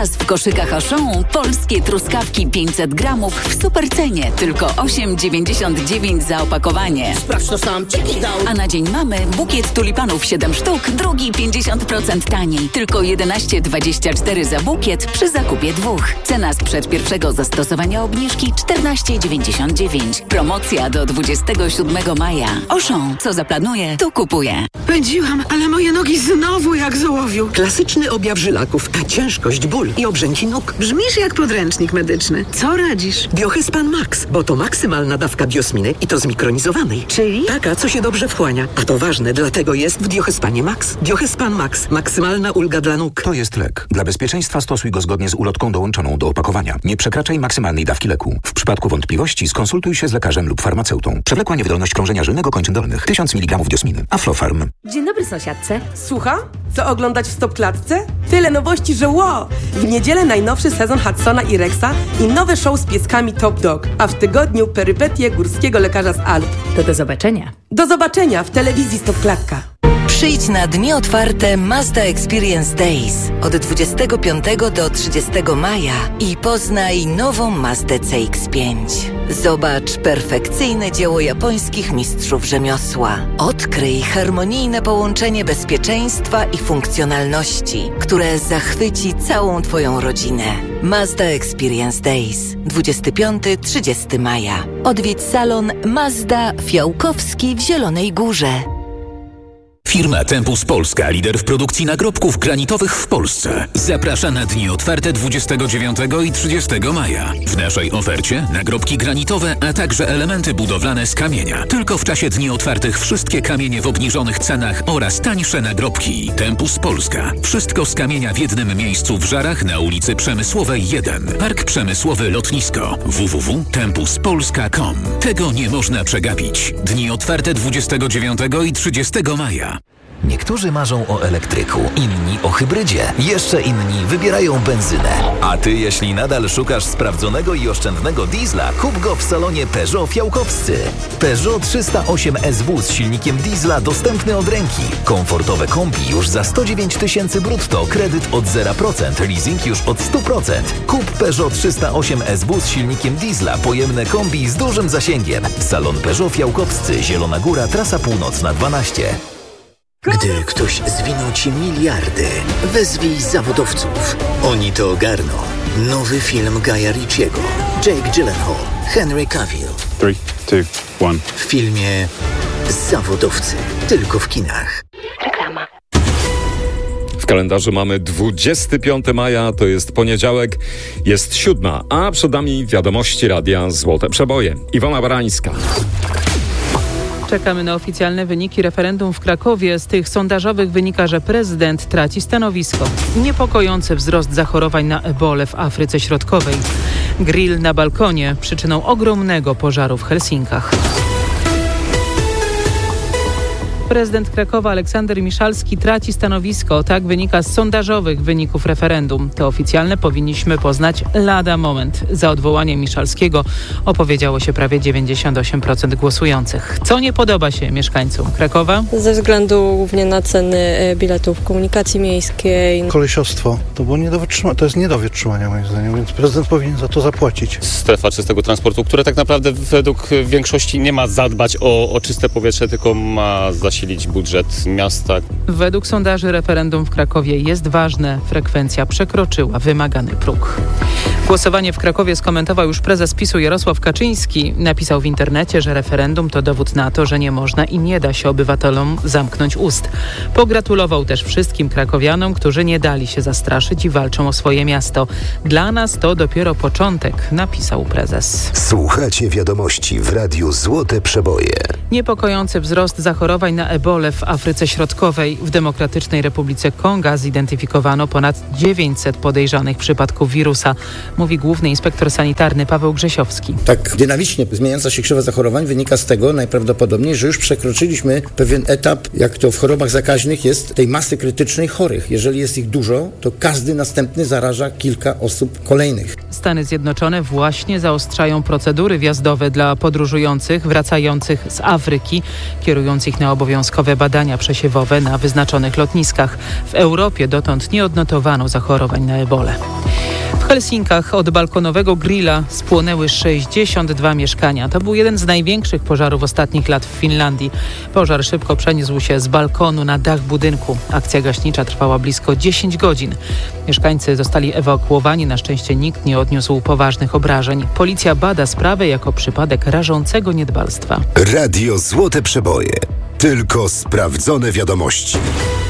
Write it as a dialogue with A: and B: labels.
A: Teraz w koszykach Auchan polskie truskawki 500 gramów w supercenie. Tylko 8,99 za opakowanie.
B: Sprawdź to sam, Ciki dał.
A: A na Dzień Mamy bukiet tulipanów 7 sztuk, drugi 50% taniej. Tylko 11,24 za bukiet przy zakupie 2. Cena sprzed pierwszego zastosowania obniżki 14,99. Promocja do 27 maja. Auchan, co zaplanuje, to kupuje.
C: Pędziłam, ale moje nogi znowu jak z ołowiu.
D: Klasyczny objaw żylaków, a ciężkość, ból i obrzęki nóg.
C: Brzmisz jak podręcznik medyczny. Co radzisz?
D: Biohyspan Max, bo to maksymalna dawka biosminy i to zmikronizowanej.
C: Czyli?
D: Taka, co się dobrze wchłania. A to ważne, dlatego jest w Biohyspanie Max. Biohyspan Max. Maksymalna ulga dla nóg.
E: To jest lek. Dla bezpieczeństwa stosuj go zgodnie z ulotką dołączoną do opakowania. Nie przekraczaj maksymalnej dawki leku. W przypadku wątpliwości skonsultuj się z lekarzem lub farmaceutą. Przewlekła niewydolność krążenia żylnego kończyn dolnych. 1000 mg diosminy. Aflofarm.
F: Dzień dobry, sąsiadce. Słucham? Co oglądać w Stopklatce? Tyle nowości, że wow! W niedzielę najnowszy sezon Hudsona i Rexa i nowe show z pieskami Top Dog, a w tygodniu perypetie górskiego lekarza z Alp.
G: To do zobaczenia.
F: Do zobaczenia w telewizji Stopklatka.
H: Przyjdź na dni otwarte Mazda Experience Days od 25 do 30 maja i poznaj nową Mazdę CX-5. Zobacz perfekcyjne dzieło japońskich mistrzów rzemiosła. Odkryj harmonijne połączenie bezpieczeństwa i funkcjonalności, które zachwyci całą Twoją rodzinę. Mazda Experience Days 25-30 maja. Odwiedź salon Mazda Fiałkowski w Zielonej Górze.
I: Firma Tempus Polska, lider w produkcji nagrobków granitowych w Polsce. Zaprasza na dni otwarte 29 i 30 maja. W naszej ofercie nagrobki granitowe, a także elementy budowlane z kamienia. Tylko w czasie dni otwartych wszystkie kamienie w obniżonych cenach oraz tańsze nagrobki. Tempus Polska. Wszystko z kamienia w jednym miejscu w Żarach na ulicy Przemysłowej 1. Park Przemysłowy Lotnisko. www.tempuspolska.com. Tego nie można przegapić. Dni otwarte 29 i 30 maja.
J: Niektórzy marzą o elektryku, inni o hybrydzie, jeszcze inni wybierają benzynę. A ty, jeśli nadal szukasz sprawdzonego i oszczędnego diesla, kup go w salonie Peugeot Fiałkowscy. Peugeot 308 SW z silnikiem diesla dostępny od ręki. Komfortowe kombi już za 109 000 brutto, kredyt od 0%, leasing już od 100%. Kup Peugeot 308 SW z silnikiem diesla, pojemne kombi z dużym zasięgiem. Salon Peugeot Fiałkowscy, Zielona Góra, Trasa Północna 12.
K: Gdy ktoś zwinął ci miliardy, wezwij zawodowców. Oni to ogarną. Nowy film Guya Ritchiego. Jake Gyllenhaal, Henry Cavill.
L: 3, 2, 1.
K: W filmie Zawodowcy. Tylko w kinach.
G: Reklama.
M: W kalendarzu mamy 25 maja, to jest poniedziałek, jest 7, a przed nami wiadomości Radia Złote Przeboje. Iwona Barańska.
N: Czekamy na oficjalne wyniki referendum w Krakowie. Z tych sondażowych wynika, że prezydent traci stanowisko. Niepokojący wzrost zachorowań na ebolę w Afryce Środkowej. Grill na balkonie przyczyną ogromnego pożaru w Helsinkach. Prezydent Krakowa Aleksander Miszalski traci stanowisko. Tak wynika z sondażowych wyników referendum. Te oficjalne powinniśmy poznać lada moment. Za odwołaniem Miszalskiego opowiedziało się prawie 98% głosujących. Co nie podoba się mieszkańcom Krakowa?
O: Ze względu głównie na ceny biletów komunikacji miejskiej.
P: Kolesiostwo. To było nie do wytrzymania. To jest nie do wytrzymania moim zdaniem, więc prezydent powinien za to zapłacić.
Q: Strefa czystego transportu, które tak naprawdę według większości nie ma zadbać o czyste powietrze, tylko ma zasilić budżet miasta.
N: Według sondaży referendum w Krakowie jest ważne. Frekwencja przekroczyła wymagany próg. Głosowanie w Krakowie skomentował już prezes PiS-u Jarosław Kaczyński. Napisał w internecie, że referendum to dowód na to, że nie można i nie da się obywatelom zamknąć ust. Pogratulował też wszystkim krakowianom, którzy nie dali się zastraszyć i walczą o swoje miasto. Dla nas to dopiero początek, napisał prezes.
R: Słuchacie wiadomości w Radiu Złote Przeboje.
N: Niepokojący wzrost zachorowań na ebolę w Afryce Środkowej. W Demokratycznej Republice Konga zidentyfikowano ponad 900 podejrzanych przypadków wirusa. mówi główny inspektor sanitarny Paweł Grzesiowski.
B: Tak dynamicznie zmieniająca się krzywa zachorowań wynika z tego najprawdopodobniej, że już przekroczyliśmy pewien etap, jak to w chorobach zakaźnych jest, tej masy krytycznej chorych. Jeżeli jest ich dużo, to każdy następny zaraża kilka osób kolejnych.
N: Stany Zjednoczone właśnie zaostrzają procedury wjazdowe dla podróżujących wracających z Afryki, kierując ich na obowiązkowe badania przesiewowe na wyznaczonych lotniskach. W Europie dotąd nie odnotowano zachorowań na ebolę. W Helsinkach od balkonowego grilla spłonęły 62 mieszkania. To był jeden z największych pożarów ostatnich lat w Finlandii. Pożar szybko przeniósł się z balkonu na dach budynku. Akcja gaśnicza trwała blisko 10 godzin. Mieszkańcy zostali ewakuowani. Na szczęście nikt nie odniósł poważnych obrażeń. Policja bada sprawę jako przypadek rażącego niedbalstwa.
R: Radio Złote Przeboje. Tylko sprawdzone wiadomości.